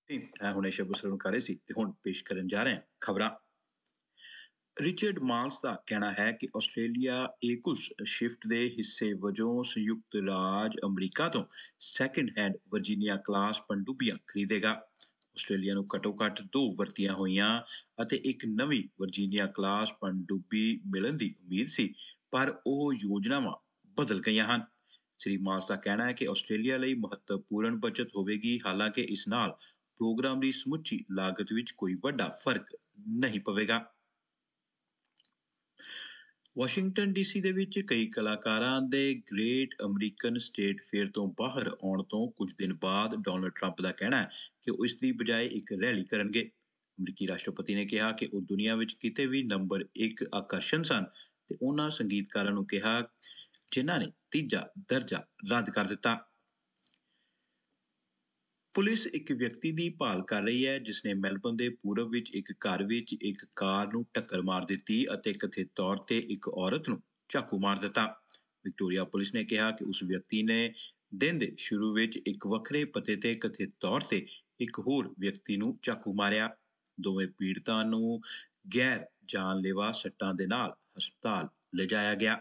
ਹੁਣੇ ਸ਼ਬਦ ਸ਼ੁਰੂ ਕਰ ਰਹੇ ਸੀ ਤੇ ਹੁਣ ਪੇਸ਼ ਕਰਨ ਜਾ ਰਹੇ ਹਾਂ ਖਬਰਾਂ। ਰਿਚਰਡ ਮਾਲਸ ਦਾ ਕਹਿਣਾ ਹੈ ਕਿ ਆਸਟ੍ਰੇਲੀਆ ਏਕੁਸ ਸ਼ਿਫਟ ਦੇ ਹਿੱਸੇ ਵਜੋਂ ਸੰਯੁਕਤ ਰਾਜ ਅਮਰੀਕਾ ਤੋਂ second hand Virginia class ਪਣਡੁੱਬੀਆਂ ਖਰੀਦੇਗਾ। Australia ਨੂੰ ਘੱਟੋ-ਘੱਟ 2 ਵਰਤੀਆਂ ਹੋਈਆਂ ਅਤੇ ਇੱਕ ਨਵੀਂ ਵਰਜੀਨੀਆ ਕਲਾਸ ਪਣਡੁੱਬੀ ਮਿਲਣ ਦੀ ਉਮੀਦ ਸੀ, ਪਰ ਉਹ ਯੋਜਨਾਵਾਂ ਬਦਲ ਗਈਆਂ ਹਨ। ਸ੍ਰੀ ਮਾਲਸ ਦਾ ਕਹਿਣਾ ਹੈ ਕਿ ਆਸਟ੍ਰੇਲੀਆ ਲਈ ਮਹੱਤਵਪੂਰਨ ਬਚਤ ਹੋਵੇਗੀ, ਹਾਲਾਂਕਿ ਇਸ ਨਾਲ ਪ੍ਰੋਗਰਾਮ ਦੀ ਸਮੁੱਚੀ ਲਾਗਤ ਵਿੱਚ ਕੋਈ ਵੱਡਾ ਫਰਕ ਨਹੀਂ ਪਵੇਗਾ। ਵਾਸ਼ਿੰਗਟਨ ਡੀਸੀ ਦੇ ਵਿੱਚ ਕਈ ਕਲਾਕਾਰਾਂ ਦੇ ਗ੍ਰੇਟ ਅਮਰੀਕਨ ਸਟੇਟ ਫੇਅਰ ਤੋਂ ਬਾਹਰ ਆਉਣ ਤੋਂ ਕੁਝ ਦਿਨ ਬਾਅਦ ਡੋਨਲਡ ਟਰੰਪ ਦਾ ਕਹਿਣਾ ਹੈ ਕਿ ਉਹ ਇਸ ਦੀ ਬਜਾਏ ਇੱਕ ਰੈਲੀ ਕਰਨਗੇ। ਅਮਰੀਕੀ ਰਾਸ਼ਟਰਪਤੀ ਨੇ ਕਿਹਾ ਕਿ ਉਹ ਦੁਨੀਆ ਵਿੱਚ ਕਿਤੇ ਵੀ ਨੰਬਰ 1 ਆਕਰਸ਼ਣ ਸਨ ਤੇ ਉਹਨਾਂ ਸੰਗੀਤਕਾਰਾਂ ਨੂੰ ਕਿਹਾ ਜਿਨ੍ਹਾਂ ਨੇ ਤੀਜਾ ਦਰਜਾ ਰੱਦ ਕਰ ਦਿੱਤਾ। ਪੁਲਿਸ ਇੱਕ ਵਿਅਕਤੀ ਦੀ ਭਾਲ ਕਰ ਰਹੀ ਹੈ ਜਿਸ ਨੇ ਮੈਲਬਨ ਦੇ ਪੂਰਬ ਵਿੱਚ ਇੱਕ ਘਰ ਵਿੱਚ ਇੱਕ ਕਾਰ ਨੂੰ ਟੱਕਰ ਮਾਰ ਦਿੱਤੀ ਅਤੇ ਕਥਿਤ ਤੌਰ ਤੇ ਇੱਕ ਔਰਤ ਨੂੰ ਚਾਕੂ ਮਾਰ ਦਿੱਤਾ। ਵਿਕਟੋਰੀਆ ਪੁਲਿਸ ਨੇ ਕਿਹਾ ਕਿ ਉਸ ਵਿਅਕਤੀ ਨੇ ਦਿਨ ਦੇ ਸ਼ੁਰੂ ਵਿੱਚ ਇੱਕ ਵੱਖਰੇ ਪਤੇ ਤੇ ਕਥਿਤ ਤੌਰ ਤੇ ਇੱਕ ਹੋਰ ਵਿਅਕਤੀ ਨੂੰ ਚਾਕੂ ਮਾਰਿਆ। ਦੋਵੇਂ ਪੀੜਤਾਂ ਨੂੰ ਗੈਰ ਜਾਨਲੇਵਾ ਸੱਟਾਂ ਦੇ ਨਾਲ ਹਸਪਤਾਲ ਲਿਜਾਇਆ ਗਿਆ।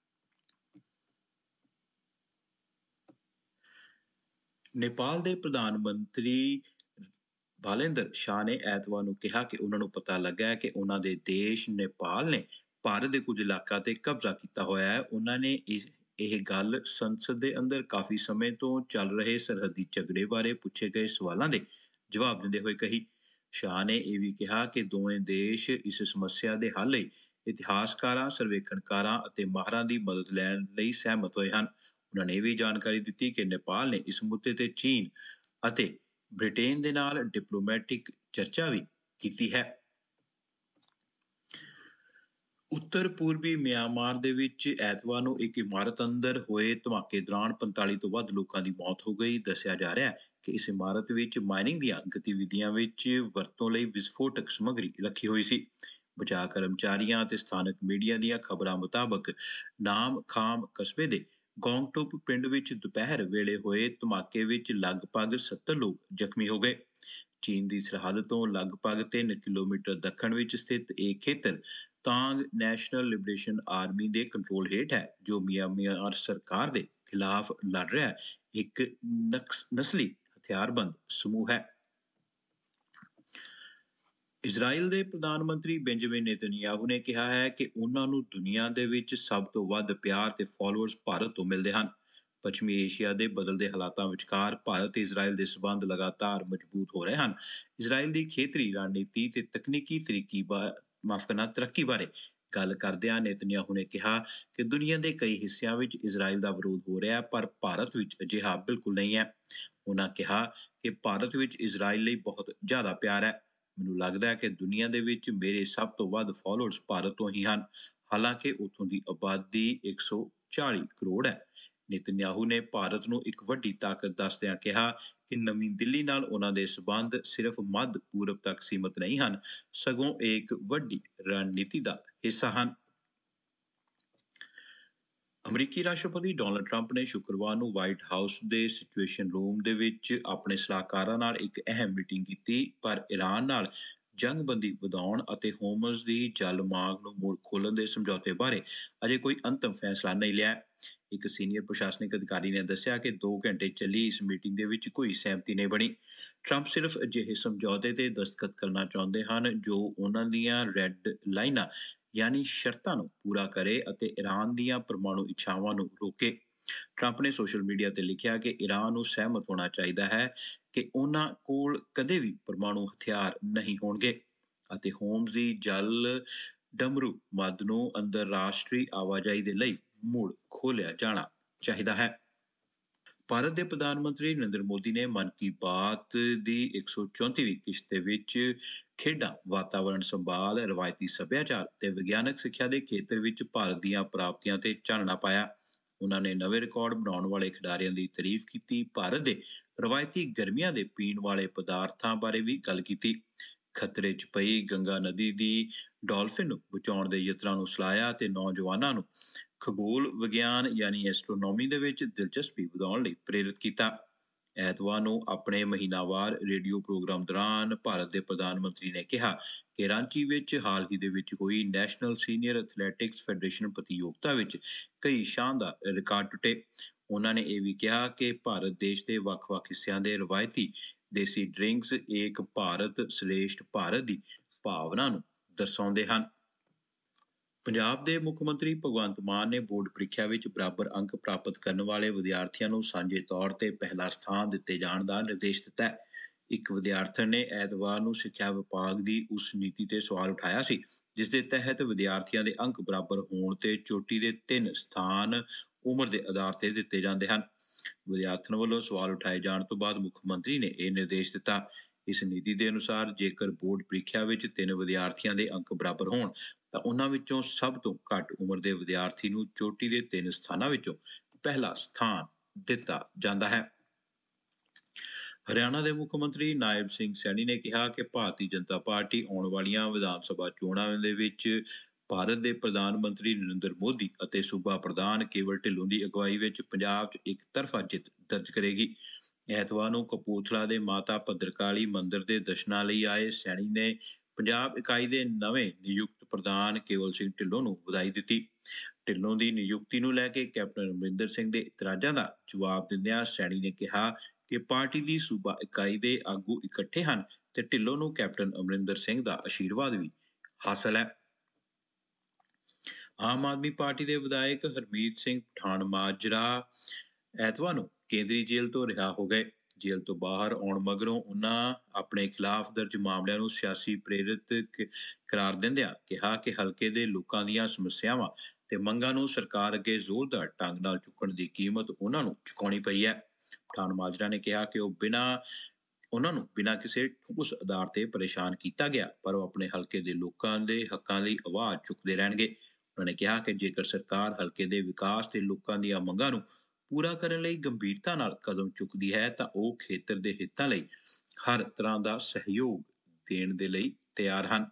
ਨੇਪਾਲ ਦੇ ਪ੍ਰਧਾਨ ਮੰਤਰੀ ਬਾਲੇਂਦਰ ਸ਼ਾਹ ਨੇ ਐਤਵਾਰ ਨੂੰ ਕਿਹਾ ਕਿ ਉਹਨਾਂ ਨੂੰ ਪਤਾ ਲੱਗਾ ਹੈ ਕਿ ਉਹਨਾਂ ਦੇ ਦੇਸ਼ ਨੇਪਾਲ ਨੇ ਭਾਰਤ ਦੇ ਕੁਝ ਇਲਾਕਿਆਂ ਤੇ ਕਬਜ਼ਾ ਕੀਤਾ ਹੋਇਆ ਹੈ। ਉਹਨਾਂ ਨੇ ਇਹ ਗੱਲ ਸੰਸਦ ਦੇ ਅੰਦਰ ਕਾਫੀ ਸਮੇਂ ਤੋਂ ਚੱਲ ਰਹੇ ਸਰਹੱਦੀ ਝਗੜੇ ਬਾਰੇ ਪੁੱਛੇ ਗਏ ਸਵਾਲਾਂ ਦੇ ਜਵਾਬ ਦਿੰਦੇ ਹੋਏ ਕਹੀ। ਸ਼ਾਹ ਨੇ ਇਹ ਵੀ ਕਿਹਾ ਕਿ ਦੋਵੇਂ ਦੇਸ਼ ਇਸ ਸਮੱਸਿਆ ਦੇ ਹੱਲ ਲਈ ਇਤਿਹਾਸਕਾਰਾਂ, ਸਰਵੇਖਣਕਾਰਾਂ ਅਤੇ ਮਾਹਰਾਂ ਦੀ ਮਦਦ ਲੈਣ ਲਈ ਸਹਿਮਤ ਹੋਏ ਹਨ। ਉਹਨਾਂ ਨੇ ਇਹ ਵੀ ਜਾਣਕਾਰੀ ਦਿੱਤੀ ਕਿ ਨੇਪਾਲ ਨੇ ਇਸ ਮੁੱਦੇ ਤੇ ਚੀਨ ਅਤੇ ਬ੍ਰਿਟੇਨ ਦੇ ਨਾਲ ਡਿਪਲੋਮੈਟਿਕ ਚਰਚਾ ਵੀ ਕੀਤੀ ਹੈ। ਉੱਤਰ ਪੂਰਬੀ ਮਿਆਂਮਾਰ ਦੇ ਵਿੱਚ ਐਤਵਾਰ ਨੂੰ ਇੱਕ ਇਮਾਰਤ ਅੰਦਰ ਹੋਏ ਧਮਾਕੇ ਦੌਰਾਨ 45 ਤੋਂ ਵੱਧ ਲੋਕਾਂ ਦੀ ਮੌਤ ਹੋ ਗਈ। ਦੱਸਿਆ ਜਾ ਰਿਹਾ ਹੈ ਕਿ ਇਸ ਇਮਾਰਤ ਵਿੱਚ ਮਾਈਨਿੰਗ ਦੀਆਂ ਗਤੀਵਿਧੀਆਂ ਵਿੱਚ ਵਰਤੋਂ ਲਈ ਵਿਸਫੋਟਕ ਸਮੱਗਰੀ ਰੱਖੀ ਹੋਈ ਸੀ। ਬਚਾਅ ਕਰਮਚਾਰੀਆਂ ਅਤੇ ਸਥਾਨਕ ਮੀਡੀਆ ਦੀਆਂ ਖਬਰਾਂ ਮੁਤਾਬਕ ਨਾਮ ਖਾਮ ਕਸਬੇ ਦੇ ਗੋਂਗਟੋਪ ਪਿੰਡ ਵਿੱਚ ਦੁਪਹਿਰ ਵੇਲੇ ਹੋਏ ਧਮਾਕੇ ਵਿੱਚ ਲਗਭਗ 70 ਲੋਕ ਜ਼ਖਮੀ ਹੋ ਗਏ। ਚੀਨ ਦੀ ਸਰਹੱਦ ਤੋਂ ਲਗਭਗ 3 ਕਿਲੋਮੀਟਰ ਦੱਖਣ ਵਿੱਚ ਸਥਿਤ ਇਹ ਖੇਤਰ ਤਾਂਗ ਨੈਸ਼ਨਲ ਲਿਬਰੇਸ਼ਨ ਆਰਮੀ ਦੇ ਕੰਟਰੋਲ ਹੇਠ ਹੈ, ਜੋ ਮਿਆਂਮਾਰ ਸਰਕਾਰ ਦੇ ਖਿਲਾਫ ਲੜ ਰਿਹਾ ਇੱਕ ਨਸਲੀ ਹਥਿਆਰਬੰਦ ਸਮੂਹ ਹੈ। ਇਜ਼ਰਾਈਲ ਦੇ ਪ੍ਰਧਾਨ ਮੰਤਰੀ ਬੈਂਜਾਮਿਨ ਨੇਤਨਯਾਹੂ ਨੇ ਕਿਹਾ ਹੈ ਕਿ ਉਹਨਾਂ ਨੂੰ ਦੁਨੀਆ ਦੇ ਵਿੱਚ ਸਭ ਤੋਂ ਵੱਧ ਪਿਆਰ ਤੇ ਫਾਲੋਅਰਸ ਭਾਰਤ ਤੋਂ ਮਿਲਦੇ ਹਨ। ਪੱਛਮੀ ਏਸ਼ੀਆ ਦੇ ਬਦਲਦੇ ਹਾਲਾਤਾਂ ਵਿਚਕਾਰ ਭਾਰਤ ਤੇ ਇਜ਼ਰਾਈਲ ਦੇ ਸਬੰਧ ਲਗਾਤਾਰ ਮਜ਼ਬੂਤ ਹੋ ਰਹੇ ਹਨ। ਇਜ਼ਰਾਈਲ ਦੀ ਖੇਤਰੀ ਰਣਨੀਤੀ ਤੇ ਤਕਨੀਕੀ ਤਰੱਕੀ ਬਾਰੇ ਗੱਲ ਕਰਦਿਆਂ ਨੇਤਨਯਾਹੂ ਨੇ ਕਿਹਾ ਕਿ ਦੁਨੀਆ ਦੇ ਕਈ ਹਿੱਸਿਆਂ ਵਿੱਚ ਇਜ਼ਰਾਈਲ ਦਾ ਵਿਰੋਧ ਹੋ ਰਿਹਾ ਹੈ, ਪਰ ਭਾਰਤ ਵਿੱਚ ਅਜਿਹਾ ਬਿਲਕੁਲ ਨਹੀਂ ਹੈ। ਉਹਨਾਂ ਕਿਹਾ ਕਿ ਭਾਰਤ ਵਿੱਚ ਇਜ਼ਰਾਈਲ ਲਈ ਬਹੁਤ ਜ਼ਿਆਦਾ ਪਿਆਰ ਹੈ। ਮੈਨੂੰ ਲੱਗਦਾ ਹੈ ਕਿ ਦੁਨੀਆ ਦੇ ਵਿੱਚ ਮੇਰੇ ਸਭ ਤੋਂ ਵੱਧ ਫਾਲੋਅਰਸ ਭਾਰਤ ਤੋਂ ਹੀ ਹਨ, ਹਾਲਾਂਕਿ ਉੱਥੋਂ ਦੀ ਆਬਾਦੀ 140 ਕਰੋੜ ਹੈ। ਨੇਤਨਯਾਹੂ ਨੇ ਭਾਰਤ ਨੂੰ ਇੱਕ ਵੱਡੀ ਤਾਕਤ ਦੱਸਦਿਆਂ ਕਿਹਾ ਕਿ ਨਵੀਂ ਦਿੱਲੀ ਨਾਲ ਉਹਨਾਂ ਦੇ ਸਬੰਧ ਸਿਰਫ ਮੱਧ ਪੂਰਬ ਤੱਕ ਸੀਮਤ ਨਹੀਂ ਹਨ, ਸਗੋਂ ਇਹ ਇੱਕ ਵੱਡੀ ਰਣਨੀਤੀ ਦਾ ਹਿੱਸਾ ਹਨ। ਅਮਰੀਕੀ ਰਾਸ਼ਟਰਪਤੀ ਡੋਨਲਡ ਟਰੰਪ ਨੇ ਸ਼ੁੱਕਰਵਾਰ ਨੂੰ ਵਾਈਟ ਹਾਊਸ ਦੇ ਸਿਚੁਏਸ਼ਨ ਰੂਮ ਦੇ ਵਿੱਚ ਆਪਣੇ ਸਲਾਹਕਾਰਾਂ ਨਾਲ ਇੱਕ ਅਹਿਮ ਮੀਟਿੰਗ ਕੀਤੀ, ਪਰ ਈਰਾਨ ਨਾਲ ਜੰਗਬੰਦੀ ਵਧਾਉਣ ਅਤੇ ਹੋਰਮਜ਼ ਦੀ ਜਲ ਮਾਰਗ ਨੂੰ ਮੁੜ ਖੋਲ੍ਹਣ ਦੇ ਸਮਝੌਤੇ ਬਾਰੇ ਅਜੇ ਕੋਈ ਅੰਤਮ ਫੈਸਲਾ ਨਹੀਂ ਲਿਆ। ਇੱਕ ਸੀਨੀਅਰ ਪ੍ਰਸ਼ਾਸਨਿਕ ਅਧਿਕਾਰੀ ਨੇ ਦੱਸਿਆ ਕਿ 2 ਘੰਟੇ ਚੱਲੀ ਇਸ ਮੀਟਿੰਗ ਦੇ ਵਿੱਚ ਕੋਈ ਸਹਿਮਤੀ ਨਹੀਂ ਬਣੀ। ਟਰੰਪ ਸਿਰਫ ਅਜਿਹੇ ਸਮਝੌਤੇ ਤੇ ਦਸਤਖਤ ਕਰਨਾ ਚਾਹੁੰਦੇ ਹਨ ਜੋ ਉਹਨਾਂ ਦੀਆਂ ਰੈੱਡ ਲਾਈਨਾਂ ਯਾਨੀ ਸ਼ਰਤਾਂ ਨੂੰ ਪੂਰਾ ਕਰੇ ਅਤੇ ਈਰਾਨ ਦੀਆਂ ਪਰਮਾਣੂ ਇੱਛਾਵਾਂ ਨੂੰ ਰੋਕੇ। ਟਰੰਪ ਨੇ ਸੋਸ਼ਲ ਮੀਡੀਆ ਤੇ ਲਿਖਿਆ ਕਿ ਈਰਾਨ ਨੂੰ ਸਹਿਮਤ ਹੋਣਾ ਚਾਹੀਦਾ ਹੈ ਕਿ ਉਹਨਾਂ ਕੋਲ ਕਦੇ ਵੀ ਪਰਮਾਣੂ ਹਥਿਆਰ ਨਹੀਂ ਹੋਣਗੇ ਅਤੇ ਹੋਰਮਜ਼ ਦੀ ਜਲ ਡਮਰੂ ਮੱਧ ਨੂੰ ਅੰਤਰਰਾਸ਼ਟਰੀ ਆਵਾਜਾਈ ਦੇ ਲਈ ਮੁੜ ਖੋਲ੍ਹਿਆ ਜਾਣਾ ਚਾਹੀਦਾ ਹੈ। ਭਾਰਤ ਦੇ ਪ੍ਰਧਾਨ ਮੰਤਰੀ ਨਰਿੰਦਰ ਮੋਦੀ ਨੇ ਮਨ ਕੀ ਬਾਤ ਦੀ 134ਵੀਂ ਕਿਸ਼ਤ ਦੇ ਵਿੱਚ ਖੇਡਾਂ, ਵਾਤਾਵਰਣ ਸੰਭਾਲ, ਰਵਾਇਤੀ ਸੱਭਿਆਚਾਰ ਤੇ ਵਿਗਿਆਨਕ ਸਿੱਖਿਆ ਦੇ ਖੇਤਰ ਵਿੱਚ ਭਾਰਤ ਦੀਆਂ ਪ੍ਰਾਪਤੀਆਂ ਤੇ ਚਾਨਣਾ ਪਾਇਆ। ਉਹਨਾਂ ਨੇ ਨਵੇਂ ਰਿਕਾਰਡ ਬਣਾਉਣ ਵਾਲੇ ਖਿਡਾਰੀਆਂ ਦੀ ਤਾਰੀਫ ਕੀਤੀ। ਭਾਰਤ ਦੇ ਰਵਾਇਤੀ ਗਰਮੀਆਂ ਦੇ ਪੀਣ ਵਾਲੇ ਪਦਾਰਥਾਂ ਬਾਰੇ ਵੀ ਗੱਲ ਕੀਤੀ। ਖਤਰੇ 'ਚ ਪਈ ਗੰਗਾ ਨਦੀ ਦੀ ਡਾਲਫਿਨ ਨੂੰ ਬਚਾਉਣ ਦੇ ਯਤਨਾਂ ਨੂੰ ਸਲਾਹਿਆ ਅਤੇ ਨੌਜਵਾਨਾਂ ਨੂੰ ਖਗੋਲ ਵਿਗਿਆਨ ਯਾਨੀ ਐਸਟਰੋਨੋਮੀ ਦੇ ਵਿੱਚ ਦਿਲਚਸਪੀ ਵਧਾਉਣ ਲਈ ਪ੍ਰੇਰਿਤ ਕੀਤਾ। ਐਤਵਾਰ ਨੂੰ ਆਪਣੇ ਮਹੀਨਾਵਾਰ ਰੇਡੀਓ ਪ੍ਰੋਗਰਾਮ ਦੌਰਾਨ ਭਾਰਤ ਦੇ ਪ੍ਰਧਾਨ ਮੰਤਰੀ ਨੇ ਕਿਹਾ ਕਿ ਰਾਂਚੀ ਵਿੱਚ ਹਾਲ ਹੀ ਦੇ ਵਿੱਚ ਹੋਈ ਨੈਸ਼ਨਲ ਸੀਨੀਅਰ ਐਥਲੈਟਿਕਸ ਫੈਡਰੇਸ਼ਨ ਪ੍ਰਤੀਯੋਗਤਾ ਵਿੱਚ ਕਈ ਸ਼ਾਨਦਾਰ ਰਿਕਾਰਡ ਟੁੱਟੇ। ਉਹਨਾਂ ਨੇ ਇਹ ਵੀ ਕਿਹਾ ਕਿ ਭਾਰਤ ਦੇਸ਼ ਦੇ ਵੱਖ-ਵੱਖ ਹਿੱਸਿਆਂ ਦੇ ਰਵਾਇਤੀ ਦੇਸੀ ਡਰਿੰਕਸ ਏਕ ਭਾਰਤ ਸ੍ਰੇਸ਼ਠ ਭਾਰਤ ਦੀ ਭਾਵਨਾ ਨੂੰ ਦਰਸਾਉਂਦੇ ਹਨ। ਪੰਜਾਬ ਦੇ ਮੁੱਖ ਮੰਤਰੀ ਭਗਵੰਤ ਮਾਨ ਨੇ ਬੋਰਡ ਪ੍ਰੀਖਿਆ ਵਿੱਚ ਬਰਾਬਰ ਅੰਕ ਪ੍ਰਾਪਤ ਕਰਨ ਵਾਲੇ ਵਿਦਿਆਰਥੀਆਂ ਨੂੰ ਸਾਂਝੇ ਤੌਰ ਤੇ ਪਹਿਲਾ ਸਥਾਨ ਦਿੱਤੇ ਜਾਣ ਦਾ ਨਿਰਦੇਸ਼ ਦਿੱਤਾ ਹੈ। ਇੱਕ ਵਿਦਿਆਰਥਣ ਨੇ ਐਤਵਾਰ ਨੂੰ ਸਿੱਖਿਆ ਵਿਭਾਗ ਦੀ ਉਸ ਨੀਤੀ ਤੇ ਸਵਾਲ ਉਠਾਇਆ ਸੀ ਜਿਸ ਦੇ ਤਹਿਤ ਵਿਦਿਆਰਥੀਆਂ ਦੇ ਅੰਕ ਬਰਾਬਰ ਹੋਣ ਤੇ ਚੋਟੀ ਦੇ 3 ਸਥਾਨ ਉਮਰ ਦੇ ਆਧਾਰ ਤੇ ਦਿੱਤੇ ਜਾਂਦੇ ਹਨ। ਵਿਦਿਆਰਥਣ ਵੱਲੋਂ ਸਵਾਲ ਉਠਾਏ ਜਾਣ ਤੋਂ ਬਾਅਦ ਮੁੱਖ ਮੰਤਰੀ ਨੇ ਇਹ ਨਿਰਦੇਸ਼ ਦਿੱਤਾ। ਇਸ ਨੀਤੀ ਦੇ ਅਨੁਸਾਰ ਜੇਕਰ ਬੋਰਡ ਪ੍ਰੀਖਿਆ ਵਿੱਚ 3 ਵਿਦਿਆਰਥੀਆਂ ਦੇ ਅੰਕ ਬਰਾਬਰ ਹੋਣ ਤਾਂ ਉਹਨਾਂ ਵਿੱਚੋਂ ਸਭ ਤੋਂ ਘੱਟ ਉਮਰ ਦੇ ਵਿਦਿਆਰਥੀ ਨੂੰ ਚੋਟੀ ਦੇ 3 ਸਥਾਨਾਂ ਵਿੱਚੋਂ ਪਹਿਲਾ ਸਥਾਨ ਦਿੱਤਾ ਜਾਂਦਾ ਹੈ। ਹਰਿਆਣਾ ਦੇ ਮੁੱਖ ਮੰਤਰੀ ਨਾਇਬ ਸਿੰਘ ਸੈਣੀ ਨੇ ਕਿਹਾ ਕਿ ਭਾਰਤੀ ਜਨਤਾ ਪਾਰਟੀ ਆਉਣ ਵਾਲੀਆਂ ਵਿਧਾਨ ਸਭਾ ਚੋਣਾਂ ਦੇ ਵਿੱਚ ਭਾਰਤ ਦੇ ਪ੍ਰਧਾਨ ਮੰਤਰੀ ਨਰਿੰਦਰ ਮੋਦੀ ਅਤੇ ਸੂਬਾ ਪ੍ਰਧਾਨ ਕੇਵਲ ਢਿੱਲੋਂ ਦੀ ਅਗਵਾਈ ਵਿੱਚ ਪੰਜਾਬ 'ਚ ਇੱਕ ਤਰਫਾ ਜਿੱਤ ਦਰਜ ਕਰੇਗੀ। ਐਤਵਾਰ ਨੂੰ ਕਪੂਰਥਲਾ ਦੇ ਮਾਤਾ ਭੱਦਰਕਾਲੀ ਮੰਦਿਰ ਦੇ ਦਰਸ਼ਨਾਂ ਲਈ ਆਏ ਸੈਣੀ ਨੇ ਪੰਜਾਬ ਇਕਾਈ ਦੇ ਨਵੇਂ ਨਿਯੁਕਤ ਪ੍ਰਧਾਨ ਕੇਵਲ ਸਿੰਘ ਢਿੱਲੋਂ ਨੂੰ ਵਧਾਈ ਦਿੱਤੀ। ਢਿੱਲੋਂ ਦੀ ਨਿਯੁਕਤੀ ਨੂੰ ਲੈ ਕੇ ਕੈਪਟਨ ਅਮਰਿੰਦਰ ਸਿੰਘ ਦੇ ਇਤਰਾਜ਼ਾਂ ਦਾ ਜਵਾਬ ਦਿੰਦਿਆਂ ਸੈਣੀ ਨੇ ਕਿਹਾ ਕਿ ਪਾਰਟੀ ਦੀ ਸੂਬਾ ਇਕਾਈ ਦੇ ਆਗੂ ਇਕੱਠੇ ਹਨ ਤੇ ਢਿੱਲੋਂ ਨੂੰ ਕੈਪਟਨ ਅਮਰਿੰਦਰ ਸਿੰਘ ਦਾ ਆਸ਼ੀਰਵਾਦ ਵੀ ਹਾਸਲ ਹੈ। ਆਮ ਆਦਮੀ ਪਾਰਟੀ ਦੇ ਵਿਧਾਇਕ ਹਰਮੀਤ ਸਿੰਘ ਪਠਾਨ ਮਾਜਰਾ ਐਤਵਾਰ ਨੂੰ ਕੇਂਦਰੀ ਜੇਲ੍ਹ ਤੋਂ ਰਿਹਾ ਹੋ ਗਏ। ਜੇਲ੍ਹ ਤੋਂ ਬਾਹਰ ਆਉਣ ਮਗਰੋਂ ਉਹਨਾਂ ਆਪਣੇ ਖਿਲਾਫ ਦਰਜ ਮਾਮਲਿਆਂ ਨੂੰ ਸਿਆਸੀ ਪ੍ਰੇਰਿਤ ਕਰਾਰ ਦਿੰਦਿਆਂ ਕਿਹਾ ਕਿ ਹਲਕੇ ਦੇ ਲੋਕਾਂ ਦੀਆਂ ਸਮੱਸਿਆਵਾਂ ਤੇ ਮੰਗਾਂ ਨੂੰ ਸਰਕਾਰ ਅੱਗੇ ਜ਼ੋਰਦਾਰ ਢੰਗ ਨਾਲ ਚੁੱਕਣ ਦੀ ਕੀਮਤ ਉਹਨਾਂ ਨੂੰ ਚੁਕਾਉਣੀ ਪਈ ਹੈ। ਪਠਾਨ ਮਾਜਰਾ ਨੇ ਕਿਹਾ ਕਿ ਉਹਨਾਂ ਨੂੰ ਬਿਨਾਂ ਕਿਸੇ ਠੋਸ ਆਧਾਰ ਤੇ ਪਰੇਸ਼ਾਨ ਕੀਤਾ ਗਿਆ ਪਰ ਉਹ ਆਪਣੇ ਹਲਕੇ ਦੇ ਲੋਕਾਂ ਦੇ ਹੱਕਾਂ ਲਈ ਆਵਾਜ਼ ਚੁੱਕਦੇ ਰਹਿਣਗੇ। ਉਹਨਾਂ ਨੇ ਕਿਹਾ ਕਿ ਜੇਕਰ ਸਰਕਾਰ ਹਲਕੇ ਦੇ ਵਿਕਾਸ ਤੇ ਲੋਕਾਂ ਦੀਆਂ ਮੰਗਾਂ ਨੂੰ ਪੂਰਾ ਕਰਨ ਲਈ ਗੰਭੀਰਤਾ ਨਾਲ ਕਦਮ ਚੁੱਕਦੀ ਹੈ ਤਾਂ ਉਹ ਖੇਤਰ ਦੇ ਹਿੱਤਾਂ ਲਈ ਹਰ ਤਰ੍ਹਾਂ ਦਾ ਸਹਿਯੋਗ ਦੇਣ ਦੇ ਲਈ ਤਿਆਰ ਹਨ।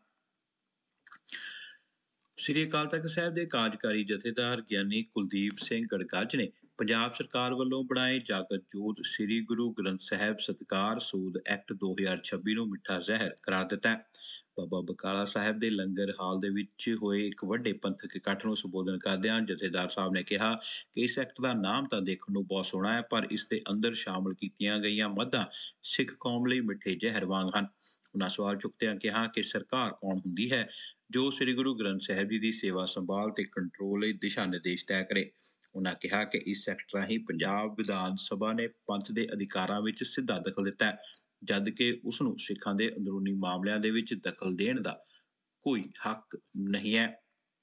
ਸ੍ਰੀ ਅਕਾਲ ਤਖਤ ਸਾਹਿਬ ਦੇ ਕਾਰਜਕਾਰੀ ਜਥੇਦਾਰ ਗਿਆਨੀ ਕੁਲਦੀਪ ਸਿੰਘ ਗੜਗੱਜ ਨੇ ਪੰਜਾਬ ਸਰਕਾਰ ਵੱਲੋਂ ਬਣਾਏ ਜਾਗਤ ਜੋਤ ਸ੍ਰੀ ਗੁਰੂ ਗ੍ਰੰਥ ਸਾਹਿਬ ਸਤਿਕਾਰ ਸੋਧ ਐਕਟ 2026 ਨੂੰ ਮਿੱਠਾ ਜ਼ਹਿਰ ਕਰਾਰ ਦਿੱਤਾ ਹੈ। ਬਾਬਾ ਬਕਾਲਾ ਸਾਹਿਬ ਦੇ ਲੰਗਰ ਹਾਲ ਦੇ ਵਿੱਚ ਹੋਏ ਇੱਕ ਵੱਡੇ ਪੰਥਕ ਇਕੱਠ ਨੂੰ ਸੰਬੋਧਨ ਕਰਦਿਆਂ ਜਥੇਦਾਰ ਸਾਹਿਬ ਨੇ ਕਿਹਾ ਕਿ ਇਸ ਐਕਟ ਦਾ ਨਾਮ ਤਾਂ ਦੇਖਣ ਨੂੰ ਬਹੁਤ ਸੋਹਣਾ ਹੈ ਪਰ ਇਸ ਦੇ ਅੰਦਰ ਸ਼ਾਮਲ ਕੀਤੀਆਂ ਗਈਆਂ ਮੱਦਾਂ ਸਿੱਖ ਕੌਮ ਲਈ ਮਿੱਠੇ ਜ਼ਹਿਰ ਵਾਂਗ ਹਨ। ਉਹਨਾਂ ਸਵਾਲ ਚੁੱਕਦਿਆਂ ਕਿਹਾ ਕਿ ਸਰਕਾਰ ਕੌਣ ਹੁੰਦੀ ਹੈ ਜੋ ਸ੍ਰੀ ਗੁਰੂ ਗ੍ਰੰਥ ਸਾਹਿਬ ਜੀ ਦੀ ਸੇਵਾ ਸੰਭਾਲ ਤੇ ਕੰਟਰੋਲ ਲਈ ਦਿਸ਼ਾ ਨਿਰਦੇਸ਼ ਤੈਅ ਕਰੇ। ਉਹਨਾਂ ਕਿਹਾ ਕਿ ਇਸ ਸੈਕਟਰ ਰਾਹੀਂ ਪੰਜਾਬ ਵਿਧਾਨ ਸਭਾ ਨੇ ਪੰਥ ਦੇ ਅਧਿਕਾਰਾਂ ਵਿੱਚ ਸਿੱਧਾ ਦਖਲ ਦਿੱਤਾ ਹੈ ਜਦ ਕਿ ਉਸ ਨੂੰ ਸਿੱਖਾਂ ਦੇ ਅੰਦਰੂਨੀ ਮਾਮਲਿਆਂ ਦੇ ਵਿੱਚ ਦਖਲ ਦੇਣ ਦਾ ਕੋਈ ਹੱਕ ਨਹੀਂ ਹੈ।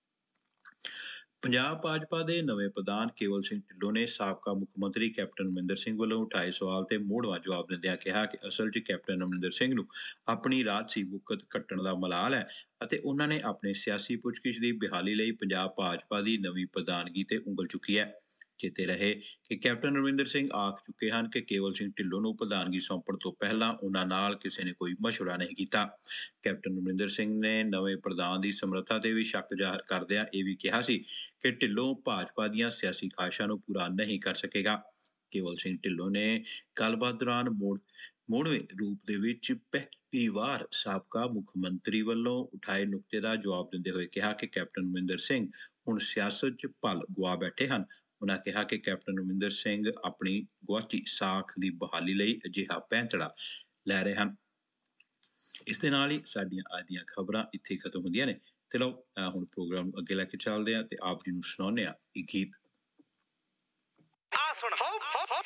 ਪੰਜਾਬ ਭਾਜਪਾ ਦੇ ਨਵੇਂ ਪ੍ਰਧਾਨ ਕੇਵਲ ਸਿੰਘ ਢਿੱਲੋਂ ਨੇ ਸਾਬਕਾ ਮੁੱਖ ਮੰਤਰੀ ਕੈਪਟਨ ਅਮਰਿੰਦਰ ਸਿੰਘ ਵੱਲੋਂ ਉਠਾਏ ਸਵਾਲ ਤੇ ਮੋੜਵਾਂ ਜਵਾਬ ਦਿੰਦਿਆਂ ਕਿਹਾ ਕਿ ਅਸਲ 'ਚ ਕੈਪਟਨ ਅਮਰਿੰਦਰ ਸਿੰਘ ਨੂੰ ਆਪਣੀ ਰਾਜਸੀ ਵੁਕਤ ਕੱਟਣ ਦਾ ਮਲਾਲ ਹੈ ਅਤੇ ਉਹਨਾਂ ਨੇ ਆਪਣੇ ਸਿਆਸੀ ਪੁੱਛਗਿੱਛ ਦੀ ਬਹਾਲੀ ਲਈ ਪੰਜਾਬ ਭਾਜਪਾ ਦੀ ਨਵੀਂ ਪ੍ਰਧਾਨਗੀ ਤੇ ਉਂਗਲ ਚੁੱਕੀ ਹੈ। ਚੇਤੇ ਰਹੇ ਕਿ ਕੈਪਟਨ ਅਮਰਿੰਦਰ ਸਿੰਘ ਆਖ ਚੁੱਕੇ ਹਨ ਕਿ ਕੇਵਲ ਸਿੰਘ ਢਿੱਲੋਂ ਨੂੰ ਪ੍ਰਧਾਨਗੀ ਸੌਂਪਣ ਤੋਂ ਪਹਿਲਾਂ ਉਹਨਾਂ ਨਾਲ ਕਿਸੇ ਨੇ ਕੋਈ ਮਸ਼ਵਰਾ ਨਹੀਂ ਕੀਤਾ। ਕੈਪਟਨ ਅਮਰਿੰਦਰ ਸਿੰਘ ਨੇ ਨਵੇਂ ਪ੍ਰਧਾਨ ਦੀ ਸਮਰੱਥਾ ਤੇ ਵੀ ਸ਼ੱਕ ਜ਼ਾਹਰ ਕਰਦਿਆਂ ਇਹ ਵੀ ਕਿਹਾ ਸੀ ਕਿ ਢਿੱਲੋਂ ਭਾਜਪਾ ਦੀਆਂ ਸਿਆਸੀ ਖਾਹਿਸ਼ਾਂ ਨੂੰ ਪੂਰਾ ਨਹੀਂ ਕਰ ਸਕੇਗਾ। ਕੇਵਲ ਸਿੰਘ ਢਿੱਲੋਂ ਨੇ ਗੱਲਬਾਤ ਦੌਰਾਨ ਮੋੜਵੇਂ ਰੂਪ ਦੇ ਵਿੱਚ ਪਹਿਲੀ ਵਾਰ ਸਾਬਕਾ ਮੁੱਖ ਮੰਤਰੀ ਵੱਲੋਂ ਉਠਾਏ ਨੁਕਤੇ ਦਾ ਜਵਾਬ ਦਿੰਦੇ ਹੋਏ ਕਿਹਾ ਕਿ ਕੈਪਟਨ ਅਮਰਿੰਦਰ ਸਿੰਘ ਹੁਣ ਸਿਆਸਤ 'ਚ ਭਲ ਗੁਆ ਬੈਠੇ ਹਨ। ਉਹਨਾਂ ਕਿਹਾ ਕਿ ਕੈਪਟਨ ਅਮਰਿੰਦਰ ਸਿੰਘ ਆਪਣੀ ਗੁਆਚੀ ਸਾਖ ਦੀ ਬਹਾਲੀ ਲਈ ਅਜਿਹਾ ਪੈਂਤੜਾ ਲੈ ਰਹੇ ਹਨ। ਇਸ ਦੇ ਨਾਲ ਹੀ ਸਾਡੀਆਂ ਅੱਜ ਦੀਆਂ ਖਬਰਾਂ ਇੱਥੇ ਖਤਮ ਹੁੰਦੀਆਂ ਨੇ ਤੇ ਲਓ ਹੁਣ ਪ੍ਰੋਗਰਾਮ ਅੱਗੇ ਲੈ ਕੇ ਚੱਲਦੇ ਹਾਂ ਤੇ ਆਪ ਜੀ ਨੂੰ ਸੁਣਾਉਂਦੇ ਹਾਂ ਇੱਕ ਗੀਤ। ਆ ਸੁਣ ਹੋ